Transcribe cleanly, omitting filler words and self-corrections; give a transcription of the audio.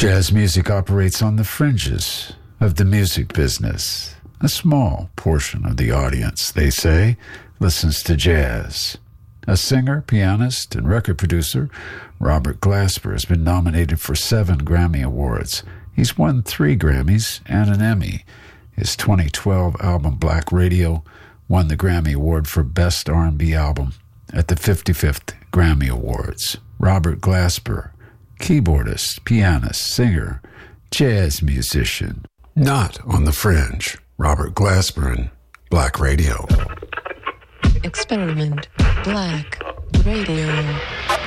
Jazz music operates on the fringes of the music business. A small portion of the audience, they say, listens to jazz. A singer, pianist, and record producer, Robert Glasper has been nominated for 7 Grammy Awards. He's won 3 Grammys and an Emmy. His 2012 album Black Radio won the Grammy Award for Best R&B Album at the 55th Grammy Awards. Robert Glasper, keyboardist, pianist, singer, jazz musician. Not on the Fringe. Robert Glasper and Black Radio. Experiment Black Radio.